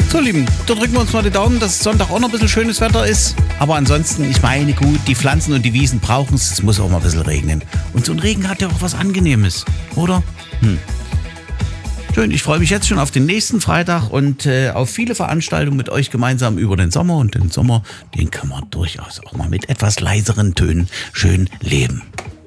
So, Lieben, da drücken wir uns mal die Daumen, dass Sonntag auch noch ein bisschen schönes Wetter ist. Aber ansonsten, ich meine, gut, die Pflanzen und die Wiesen brauchen es. Es muss auch mal ein bisschen regnen. Und so ein Regen hat ja auch was Angenehmes, oder? Schön, ich freue mich jetzt schon auf den nächsten Freitag und auf viele Veranstaltungen mit euch gemeinsam über den Sommer. Und den Sommer, den kann man durchaus auch mal mit etwas leiseren Tönen schön leben.